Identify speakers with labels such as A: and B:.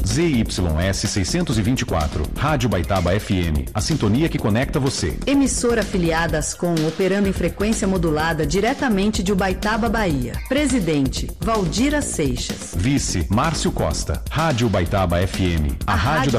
A: ZYS 624, Rádio Baitaba FM, a sintonia que conecta você.
B: Emissora afiliada à Ascom, operando em frequência modulada diretamente de Ubaitaba, Bahia. Presidente, Valdira Seixas.
A: Vice, Márcio Costa. Rádio Baitaba FM, a rádio da